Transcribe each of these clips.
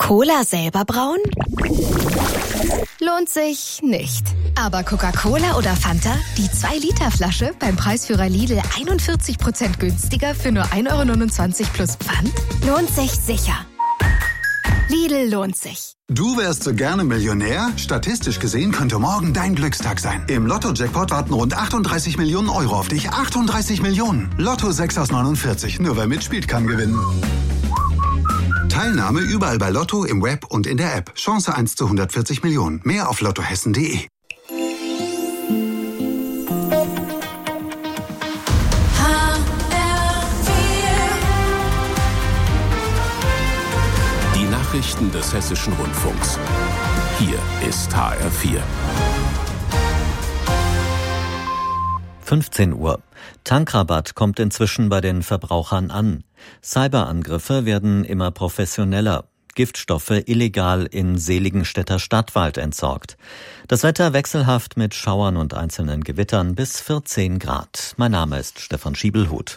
Cola selber brauen? Lohnt sich nicht. Aber Coca-Cola oder Fanta? Die 2-Liter-Flasche beim Preisführer Lidl 41% günstiger für nur 1,29 € plus Pfand? Lohnt sich sicher. Lidl lohnt sich. Du wärst so gerne Millionär? Statistisch gesehen könnte morgen dein Glückstag sein. Im Lotto-Jackpot warten rund 38 Millionen Euro auf dich. 38 Millionen. Lotto 6 aus 49. Nur wer mitspielt, kann gewinnen. Teilnahme überall bei Lotto, im Web und in der App. Chance 1 zu 140 Millionen. Mehr auf lottohessen.de. Die Nachrichten des Hessischen Rundfunks. Hier ist HR4. 15 Uhr. Tankrabatt kommt inzwischen bei den Verbrauchern an. Cyberangriffe werden immer professioneller. Giftstoffe illegal in Seligenstädter Stadtwald entsorgt. Das Wetter wechselhaft mit Schauern und einzelnen Gewittern bis 14 Grad. Mein Name ist Stefan Schiebelhut.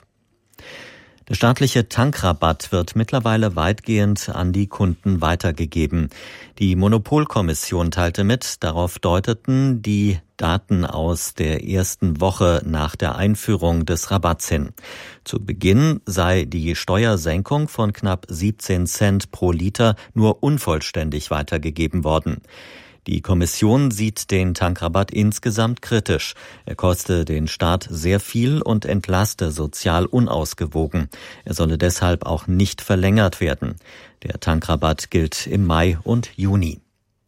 Der staatliche Tankrabatt wird mittlerweile weitgehend an die Kunden weitergegeben. Die Monopolkommission teilte mit, darauf deuteten die Daten aus der ersten Woche nach der Einführung des Rabatts hin. Zu Beginn sei die Steuersenkung von knapp 17 Cent pro Liter nur unvollständig weitergegeben worden. Die Kommission sieht den Tankrabatt insgesamt kritisch. Er koste den Staat sehr viel und entlaste sozial unausgewogen. Er solle deshalb auch nicht verlängert werden. Der Tankrabatt gilt im Mai und Juni.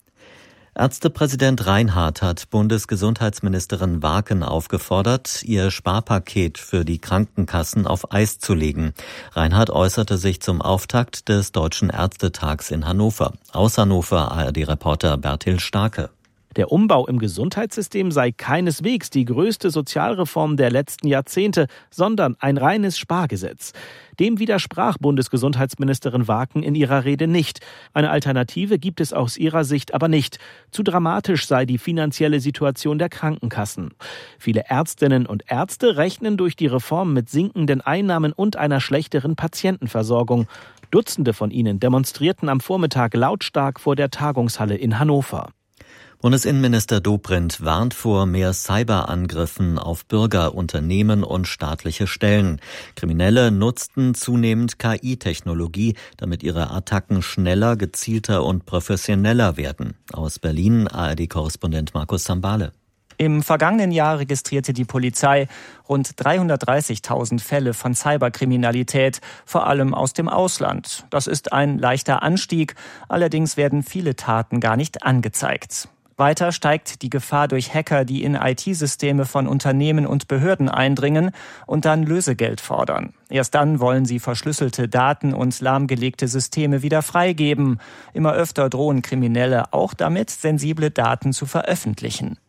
Ärztepräsident Reinhardt hat Bundesgesundheitsministerin Waaken aufgefordert, ihr Sparpaket für die Krankenkassen auf Eis zu legen. Reinhardt äußerte sich zum Auftakt des Deutschen Ärztetags in Hannover. Aus Hannover ARD-Reporter Bertil Starke. Der Umbau im Gesundheitssystem sei keineswegs die größte Sozialreform der letzten Jahrzehnte, sondern ein reines Spargesetz. Dem widersprach Bundesgesundheitsministerin Waaken in ihrer Rede nicht. Eine Alternative gibt es aus ihrer Sicht aber nicht. Zu dramatisch sei die finanzielle Situation der Krankenkassen. Viele Ärztinnen und Ärzte rechnen durch die Reform mit sinkenden Einnahmen und einer schlechteren Patientenversorgung. Dutzende von ihnen demonstrierten am Vormittag lautstark vor der Tagungshalle in Hannover. Bundesinnenminister Dobrindt warnt vor mehr Cyberangriffen auf Bürger, Unternehmen und staatliche Stellen. Kriminelle nutzten zunehmend KI-Technologie, damit ihre Attacken schneller, gezielter und professioneller werden. Aus Berlin ARD-Korrespondent Markus Sambale. Im vergangenen Jahr registrierte die Polizei rund 330.000 Fälle von Cyberkriminalität, vor allem aus dem Ausland. Das ist ein leichter Anstieg, allerdings werden viele Taten gar nicht angezeigt. Weiter steigt die Gefahr durch Hacker, die in IT-Systeme von Unternehmen und Behörden eindringen und dann Lösegeld fordern. Erst dann wollen sie verschlüsselte Daten und lahmgelegte Systeme wieder freigeben. Immer öfter drohen Kriminelle auch damit, sensible Daten zu veröffentlichen.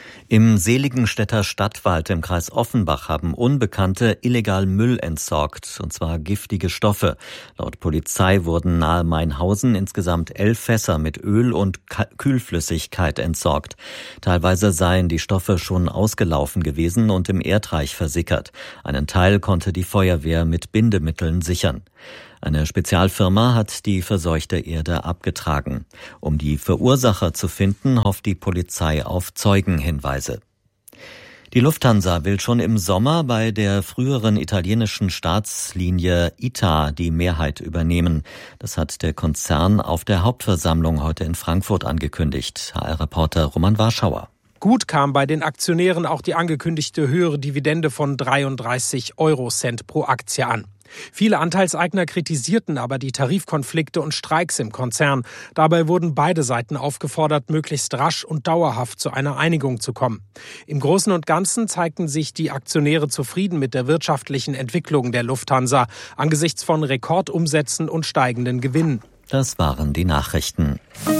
Im Seligenstädter Stadtwald im Kreis Offenbach haben Unbekannte illegal Müll entsorgt, und zwar giftige Stoffe. Laut Polizei wurden nahe Mainhausen insgesamt 11 Fässer mit Öl und Kühlflüssigkeit entsorgt. Teilweise seien die Stoffe schon ausgelaufen gewesen und im Erdreich versickert. Einen Teil konnte die Feuerwehr mit Bindemitteln sichern. Eine Spezialfirma hat die verseuchte Erde abgetragen. Um die Verursacher zu finden, hofft die Polizei auf Zeugenhinweise. Die Lufthansa will schon im Sommer bei der früheren italienischen Staatslinie ITA die Mehrheit übernehmen. Das hat der Konzern auf der Hauptversammlung heute in Frankfurt angekündigt. HR-Reporter Roman Warschauer. Gut kam bei den Aktionären auch die angekündigte höhere Dividende von 33 Eurocent pro Aktie an. Viele Anteilseigner kritisierten aber die Tarifkonflikte und Streiks im Konzern. Dabei wurden beide Seiten aufgefordert, möglichst rasch und dauerhaft zu einer Einigung zu kommen. Im Großen und Ganzen zeigten sich die Aktionäre zufrieden mit der wirtschaftlichen Entwicklung der Lufthansa angesichts von Rekordumsätzen und steigenden Gewinnen. Das waren die Nachrichten.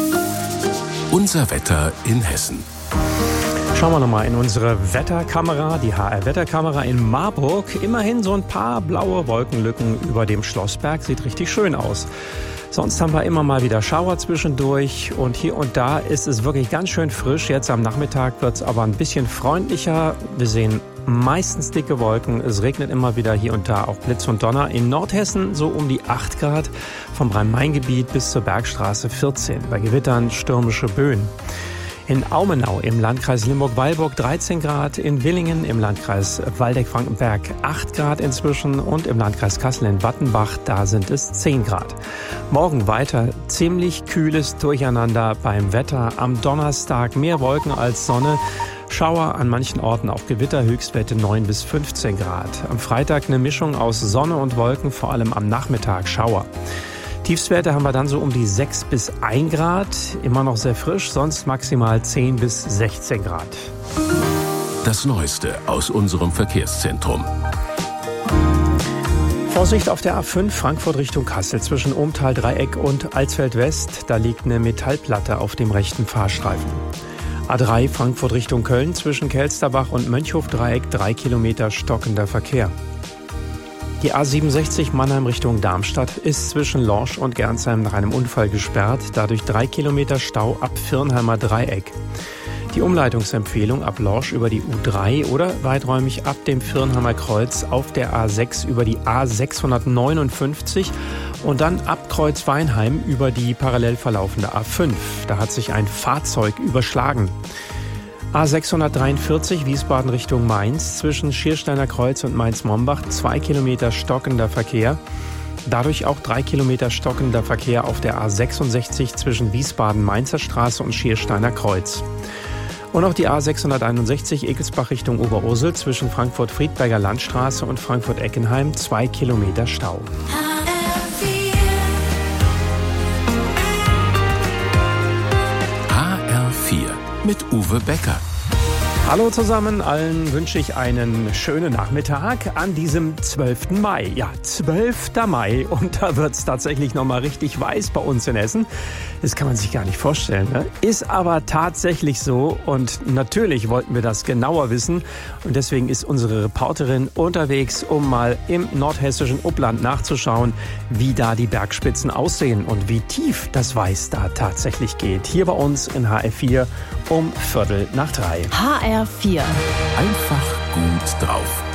Unser Wetter in Hessen. Schauen wir nochmal in unsere Wetterkamera, die HR-Wetterkamera in Marburg. Immerhin so ein paar blaue Wolkenlücken über dem Schlossberg. Sieht richtig schön aus. Sonst haben wir immer mal wieder Schauer zwischendurch und hier und da ist es wirklich ganz schön frisch. Jetzt am Nachmittag wird es aber ein bisschen freundlicher. Wir sehen meistens dicke Wolken. Es regnet immer wieder hier und da auch Blitz und Donner. In Nordhessen so um die 8 Grad, vom Rhein-Main-Gebiet bis zur Bergstraße 14. Bei Gewittern stürmische Böen. In Aumenau im Landkreis Limburg-Weilburg 13 Grad, in Willingen im Landkreis Waldeck-Frankenberg 8 Grad inzwischen und im Landkreis Kassel in Wattenbach, da sind es 10 Grad. Morgen weiter ziemlich kühles Durcheinander beim Wetter. Am Donnerstag mehr Wolken als Sonne. Schauer, an manchen Orten auch Gewitter, Höchstwerte 9 bis 15 Grad. Am Freitag eine Mischung aus Sonne und Wolken, vor allem am Nachmittag Schauer. Tiefstwerte haben wir dann so um die 6 bis 1 Grad, immer noch sehr frisch, sonst maximal 10 bis 16 Grad. Das Neueste aus unserem Verkehrszentrum. Vorsicht auf der A5 Frankfurt Richtung Kassel zwischen Ohmtal-Dreieck und Alsfeld West, da liegt eine Metallplatte auf dem rechten Fahrstreifen. A3 Frankfurt Richtung Köln zwischen Kelsterbach und Mönchhof-Dreieck 3 Kilometer stockender Verkehr. Die A67 Mannheim Richtung Darmstadt ist zwischen Lorsch und Gernsheim nach einem Unfall gesperrt, dadurch 3 Kilometer Stau ab Virnheimer Dreieck. Die Umleitungsempfehlung ab Lorsch über die U3 oder weiträumig ab dem Virnheimer Kreuz auf der A6 über die A659 und dann ab Kreuz Weinheim über die parallel verlaufende A5. Da hat sich ein Fahrzeug überschlagen. A643 Wiesbaden Richtung Mainz zwischen Schiersteiner Kreuz und Mainz-Mombach 2 Kilometer stockender Verkehr. Dadurch auch 3 Kilometer stockender Verkehr auf der A66 zwischen Wiesbaden-Mainzer Straße und Schiersteiner Kreuz. Und auch die A661 Ekelsbach Richtung Oberursel zwischen Frankfurt-Friedberger Landstraße und Frankfurt-Eckenheim 2 Kilometer Stau. HR4 mit Uwe Becker. Hallo zusammen, allen wünsche ich einen schönen Nachmittag an diesem 12. Mai. Ja, 12. Mai und da wird es tatsächlich nochmal richtig weiß bei uns in Essen. Das kann man sich gar nicht vorstellen, ne? Ist aber tatsächlich so und natürlich wollten wir das genauer wissen und deswegen ist unsere Reporterin unterwegs, um mal im nordhessischen Upland nachzuschauen, wie da die Bergspitzen aussehen und wie tief das Weiß da tatsächlich geht. Hier bei uns in HR4 um 2:15. HR4. Einfach gut drauf.